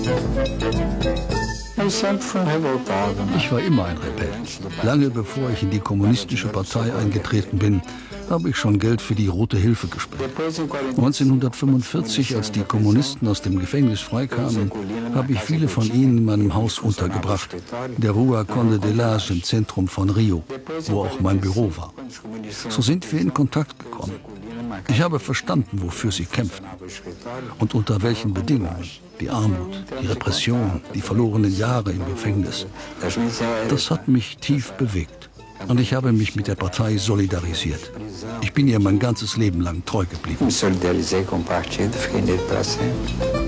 Ich war immer ein Rebell. Lange bevor ich in die kommunistische Partei eingetreten bin, habe ich schon Geld für die Rote Hilfe gespendet. 1945, als die Kommunisten aus dem Gefängnis freikamen, habe ich viele von ihnen in meinem Haus untergebracht, der Rua Conde de Lage im Zentrum von Rio, wo auch mein Büro war. So sind wir in Kontakt gekommen. Ich habe verstanden, wofür sie kämpften und unter welchen Bedingungen. Die Armut, die Repression, die verlorenen Jahre im Gefängnis. Das hat mich tief bewegt. Und ich habe mich mit der Partei solidarisiert. Ich bin ihr mein ganzes Leben lang treu geblieben. Me solidarizei com o partido, fiquei nele para sempre.